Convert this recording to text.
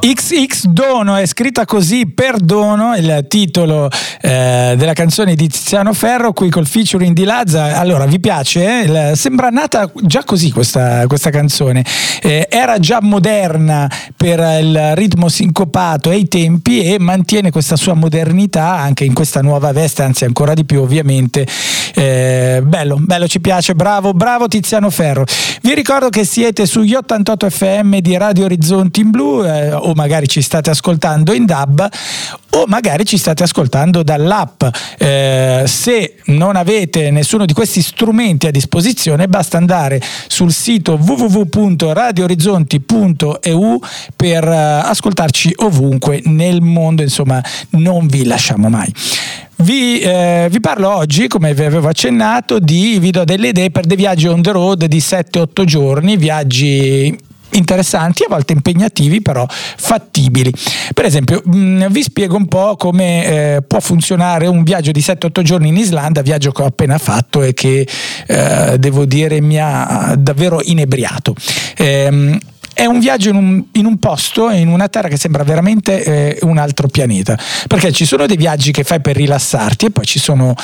XX Dono è scritta così, Perdono, il titolo della canzone di Tiziano Ferro, qui col featuring di Lazza. Allora, vi piace? Sembra nata già così questa canzone, era già moderna per il ritmo sincopato e i tempi, e mantiene questa sua modernità anche in questa nuova veste, anzi ancora di più ovviamente. Bello, ci piace, bravo Tiziano Ferro. Vi ricordo che siete sugli 88 FM di Radio Orizzonti in Blu, o magari ci state ascoltando in DAB, o magari ci state ascoltando dall'app. Se non avete nessuno di questi strumenti a disposizione, basta andare sul sito www.radioorizzonti.eu per ascoltarci ovunque nel mondo, insomma non vi lasciamo mai. Vi parlo oggi, come vi avevo accennato, vi do delle idee per dei viaggi on the road di 7-8 giorni, viaggi interessanti, a volte impegnativi, però fattibili. Per esempio, vi spiego un po' come può funzionare un viaggio di 7-8 giorni in Islanda, viaggio che ho appena fatto e che devo dire mi ha davvero inebriato. È un viaggio in un posto, in una terra che sembra veramente un altro pianeta, perché ci sono dei viaggi che fai per rilassarti e poi ci sono